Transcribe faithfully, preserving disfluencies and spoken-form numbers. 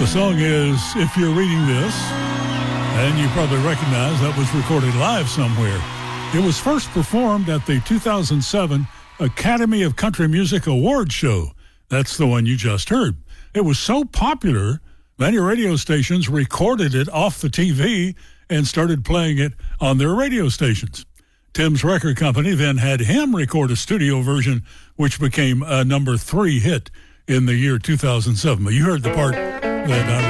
The song is If You're Reading This, and you probably recognize that was recorded live somewhere. It was first performed at the two thousand seven Academy of Country Music Awards show. That's the one you just heard. It was so popular, many radio stations recorded it off the T V and started playing it on their radio stations. Tim's record company then had him record a studio version, which became a number three hit in the year two thousand seven. But you heard the part that I